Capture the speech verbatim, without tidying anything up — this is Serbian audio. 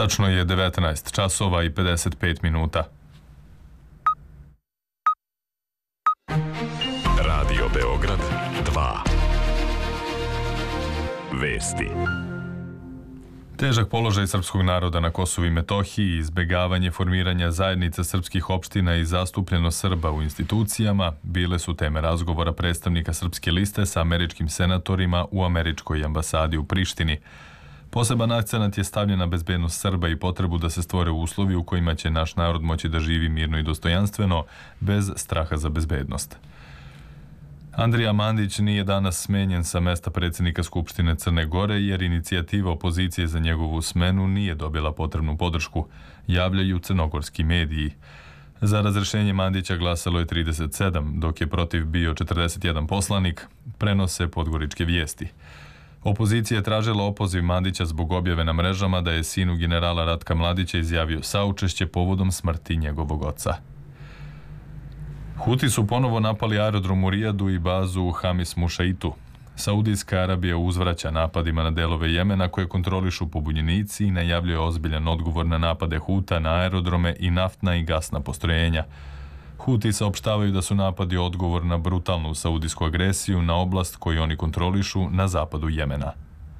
Tačno je devetnaest časova i pedeset pet minuta. Radio Beograd dva. Vesti. Težak položaj srpskog naroda na Kosovu i Metohiji, izbegavanje formiranja zajednica srpskih opština i zastupljenost Srba u institucijama bile su teme razgovora predstavnika Srpske liste sa američkim senatorima u američkoj ambasadi u Prištini. Poseban akcenat je stavljen na bezbednost Srba i potrebu da se stvore uslovi u kojima će naš narod moći da živi mirno i dostojanstveno, bez straha za bezbednost. Andrija Mandić nije danas smenjen sa mesta predsjednika Skupštine Crne Gore jer inicijativa opozicije za njegovu smenu nije dobila potrebnu podršku, javljaju crnogorski mediji. Za razrešenje Mandića glasalo je trideset sedam, dok je protiv bio četrdeset jedan poslanik, prenose podgoričke vijesti. Opozicija je tražila opoziv Mandića zbog objave na mrežama da je sinu generala Ratka Mladića izjavio saučešće povodom smrti njegovog oca. Huti su ponovo napali aerodrom u Rijadu i bazu u Hamis Mušaitu. Saudijska Arabija uzvraća napadima na delove Jemena koje kontrolišu pobunjenici i najavljuje ozbiljan odgovor na napade Huta na aerodrome i naftna i gasna postrojenja. Huti saopštavaju da su napadi odgovor na brutalnu saudijsku agresiju na oblast koju oni kontrolišu na zapadu Jemena.